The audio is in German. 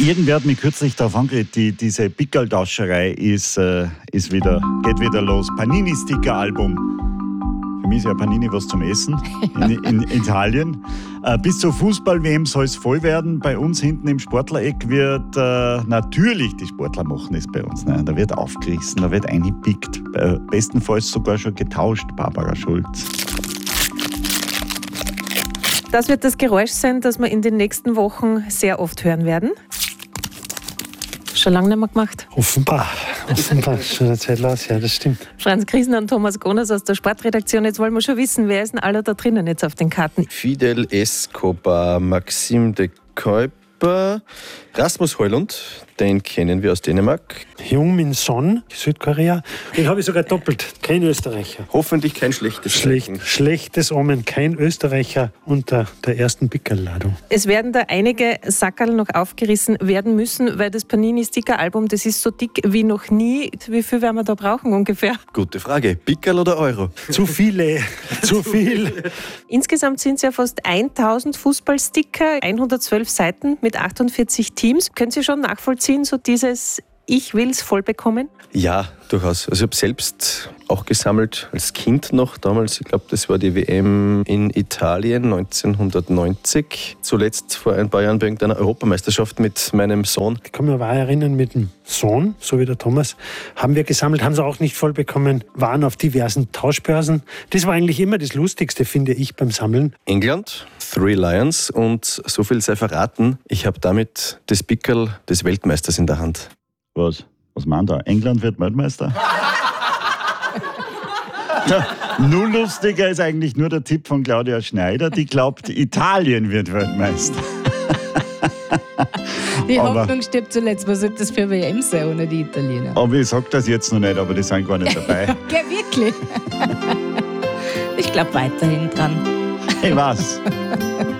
Irgendwer hat mich kürzlich darauf angeredet, diese Pickerl-Tauscherei geht wieder los. Panini-Sticker-Album. Für mich ist ja Panini was zum Essen in Italien. Bis zur Fußball-WM soll es voll werden. Bei uns hinten im Sportlereck wird natürlich, die Sportler machen es bei uns. Ne? Da wird aufgerissen, da wird eingepickt. Bestenfalls sogar schon getauscht, Barbara Schulz. Das wird das Geräusch sein, das wir in den nächsten Wochen sehr oft hören werden. Schon lange nicht mehr gemacht. Offenbar. Schon eine Zeit los, ja, das stimmt. Franz Griesner und Thomas Gonas aus der Sportredaktion. Jetzt wollen wir schon wissen, wer ist denn alle da drinnen jetzt auf den Karten? Fidel Escobar, Maxime de Kuiper, Rasmus Højlund, den kennen wir aus Dänemark. Heung-min Son, Südkorea. Den habe ich sogar doppelt. Kein Österreicher. Hoffentlich kein schlechtes Zeichen. Schlechtes Omen. Kein Österreicher unter der ersten Pickerl-Ladung. Es werden da einige Sackerl noch aufgerissen werden müssen, weil das Panini-Sticker-Album, das ist so dick wie noch nie. Wie viel werden wir da brauchen ungefähr? Gute Frage. Pickerl oder Euro? Zu viele. Zu viel. Insgesamt sind es ja fast 1000 Fußballsticker, 112 Seiten mit 48 Teams. Können Sie schon nachvollziehen, so dieses Ich will's voll bekommen? Ja, durchaus. Also ich habe selbst auch gesammelt, als Kind noch damals. Ich glaube, das war die WM in Italien 1990. Zuletzt vor ein paar Jahren bei irgendeiner Europameisterschaft mit meinem Sohn. Ich kann mich aber auch erinnern, mit dem Sohn, so wie der Thomas, haben wir gesammelt, haben sie auch nicht voll bekommen, waren auf diversen Tauschbörsen. Das war eigentlich immer das Lustigste, finde ich, beim Sammeln. England, Three Lions, und so viel sei verraten, ich habe damit das Pickerl des Weltmeisters in der Hand. Was meint er? England wird Weltmeister? Nur lustiger ist eigentlich nur der Tipp von Claudia Schneider, die glaubt, Italien wird Weltmeister. Die Hoffnung stirbt zuletzt. Was soll das für WM sein ohne die Italiener? Aber ich sag das jetzt noch nicht, aber die sind gar nicht dabei. Geh, wirklich? Ich glaube weiterhin dran. Ich weiß.